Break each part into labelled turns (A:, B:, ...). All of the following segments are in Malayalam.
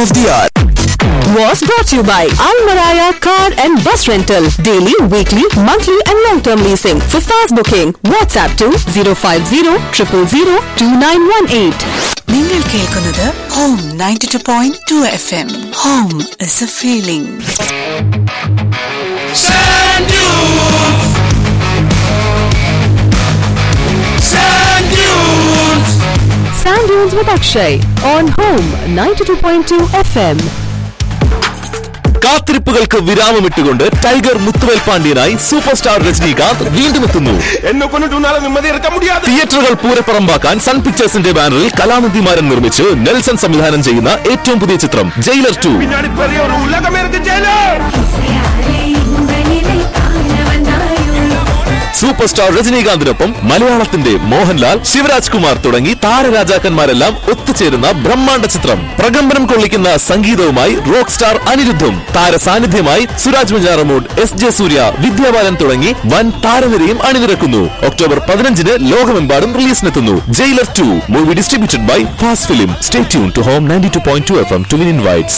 A: of the hour
B: was brought to you by Al-Maraya Car and Bus Rental. Daily, weekly, monthly and long-term leasing. For fast booking, WhatsApp to 050-000-2918.
C: നിങ്ങൾ കേൾക്കുന്നത് Home 92.2 FM. Home is a feeling.
A: Sand dunes. Sand dunes.
B: Sand Dunes with Akshay on Home 92.2 FM.
D: കാത്തിരിപ്പുകൾക്ക് വിരാമമിട്ടുകൊണ്ട് tiger Muthuvel പാണ്ഡ്യനായി super star Rajinikanth വീണ്ടും എത്തുന്നു. തിയേറ്ററുകൾ പൂരപ്പറമ്പാക്കാൻ സൺ പിക്ചേഴ്സിന്റെ ബാനറിൽ കലാനിധിമാരൻ നിർമ്മിച്ച് നെൽസൺ സംവിധാനം ചെയ്യുന്ന ഏറ്റവും പുതിയ ചിത്രം ജയിലർ 2. സൂപ്പർ സ്റ്റാർ രജനീകാന്തിനൊപ്പം മലയാളത്തിന്റെ മോഹൻലാൽ, ശിവരാജ് കുമാർ തുടങ്ങി താരരാജാക്കന്മാരെല്ലാം ഒത്തുചേരുന്ന ബ്രഹ്മാണ്ഡ ചിത്രം. പ്രകമ്പനം കൊള്ളിക്കുന്ന സംഗീതവുമായി rock star അനിരുദ്ധും താരസാന്നിധ്യമായി Suraj Venjaramoodu, S J സൂര്യ, വിദ്യാബാലൻ തുടങ്ങി വൻ താരനിരയും അണിനിരക്കുന്നു. ഒക്ടോബർ 15-ന് ലോകമെമ്പാടും റിലീസിനെത്തുന്നു jailer 2. Movie distributed by fast film. Stay tune to home 92.2 FM to win invites.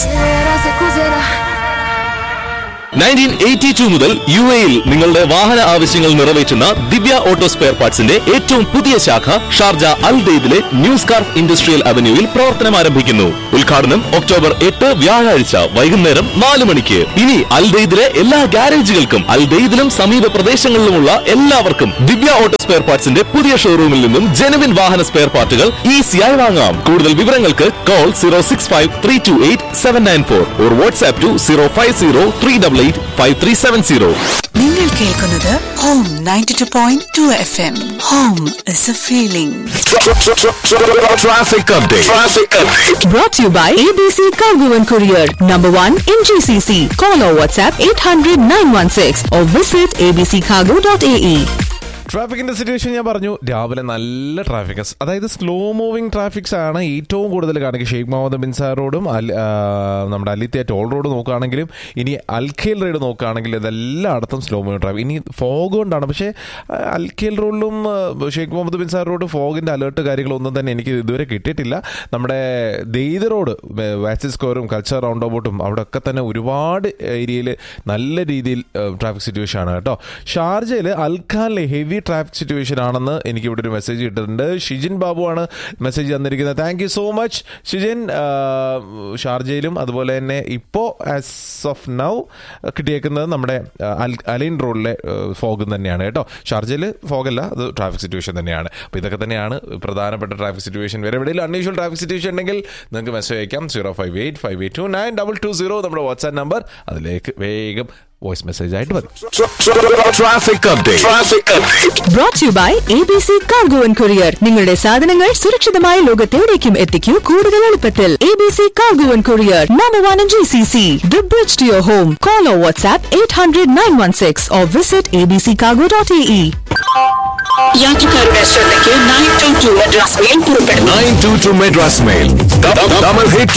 D: 1982 മുതൽ UAE-ൽ നിങ്ങളുടെ വാഹന ആവശ്യങ്ങൾ നിറവേറ്റുന്ന ദിവ്യ ഓട്ടോ സ്പെയർ പാർട്സിന്റെ ഏറ്റവും പുതിയ ശാഖ Sharjah Al ദെയ്ദിലെ new scarf industrial അവന്യൂവിൽ പ്രവർത്തനം ആരംഭിക്കുന്നു. ഉദ്ഘാടനം ഒക്ടോബർ 8 വ്യാഴാഴ്ച വൈകുന്നേരം 4 മണിക്ക്. ഇനി അൽ ദെയ്ദിലെ എല്ലാ ഗാരേജുകൾക്കും അൽ ദെയ്ദിലും സമീപ പ്രദേശങ്ങളിലുമുള്ള എല്ലാവർക്കും ദിവ്യ ഓട്ടോ സ്പെയർ പാർട്സിന്റെ പുതിയ ഷോറൂമിൽ നിന്നും ജെനുവിൻ വാഹന സ്പെയർ പാർട്ടുകൾ ഈസിയായി വാങ്ങാം. കൂടുതൽ വിവരങ്ങൾക്ക് കോൾ 065-328-794 or WhatsApp to 050-388-5370.
C: നിങ്ങൾ കേൾക്കുന്നത് Home 92.2 FM. Home is a feeling.
D: Traffic update.
B: Brought to you by ABC Cargo and Courier. Number 1 in GCC. Call or WhatsApp 800-916 or visit abccargo.ae.
E: ട്രാഫിക്കിന്റെ situation ഞാൻ പറഞ്ഞു. രാവിലെ നല്ല ട്രാഫിക്, അതായത് സ്ലോ മൂവിംഗ് ട്രാഫിക്സ് ആണ് ഏറ്റവും കൂടുതൽ കാണിക്കുക. ഷെയ്ഖ് മുഹമ്മദ് ബിൻ സാർ റോഡും നമ്മുടെ അലിത്തിയ ടോൾ റോഡ് നോക്കുകയാണെങ്കിലും ഇനി അൽഖേൽ റോഡ് നോക്കുകയാണെങ്കിലും ഇതെല്ലായിടത്തും സ്ലോ മൂവിംഗ് ട്രാഫിക്. ഇനി ഫോഗ് കൊണ്ടാണ്, പക്ഷേ അൽഖേൽ റോഡിലും Sheikh Muhammad bin sir road ഫോഗിൻ്റെ alert കാര്യങ്ങളൊന്നും തന്നെ എനിക്ക് ഇതുവരെ കിട്ടിയിട്ടില്ല. നമ്മുടെ ദെയ്ദ് റോഡ്, വാക്സിൻ സ്ക്വയറും കൾച്ചർ റൗണ്ട് അബൌട്ടും അവിടെ ഒക്കെ തന്നെ ഒരുപാട് ഏരിയയിൽ നല്ല രീതിയിൽ ട്രാഫിക് സിറ്റുവേഷൻ ആണ് കേട്ടോ. ഷാർജയിൽ അൽഖാനിലെ ഹെവി ട്രാഫിക് സിറ്റുവേഷൻ ആണെന്ന് എനിക്ക് ഇവിടെ ഒരു മെസ്സേജ് കിട്ടിയിട്ടുണ്ട്. ഷിജിൻ ബാബു ആണ് മെസ്സേജ് തന്നിരിക്കുന്നത്. Thank you so much Shijin. ഷാർജയിലും അതുപോലെ തന്നെ ഇപ്പോൾ ആസ് ഓഫ് നൗ കിട്ടിയേക്കുന്നത് നമ്മുടെ അലൈൻ റോഡിലെ ഫോഗ് തന്നെയാണ് കേട്ടോ. ഷാർജയിൽ ഫോഗല്ല, അത് ട്രാഫിക് സിറ്റുവേഷൻ തന്നെയാണ്. അപ്പോൾ ഇതൊക്കെ തന്നെയാണ് പ്രധാനപ്പെട്ട ട്രാഫിക് സിറ്റുവേഷൻ. വേറെ എവിടെയെങ്കിലും അൺയൂഷ്വൽ ട്രാഫിക് സിറ്റുവേഷൻ ഉണ്ടെങ്കിൽ നിങ്ങൾക്ക് മെസ്സേജ് അയക്കാം. 058-582-9220 നമ്മുടെ വാട്സ്ആപ്പ് നമ്പർ. അതിലേക്ക് വേഗം വോയിസ് മെസ്സേജ് ആയിട്ട് മതി.
D: Traffic update.
B: Brought to you by ABC Cargo and Courier. നിങ്ങളുടെ സാധനങ്ങൾ സുരക്ഷിതമായ ലോകത്തെവിടേക്കും എത്തിക്കൂ കൂടുതൽ എളുപ്പത്തിൽ. ABC Cargo and Courier. Number 1 in GCC. The bridge to your home. Call or WhatsApp 800-916 or visit abccargo.ae.
C: യാത്രക്കാരുടെ ശ്രദ്ധയ്ക്ക് 922 മദ്രാസ് മെയിൽ പുറപ്പെടുന്നു.
D: 922 Madras Mail. Double hit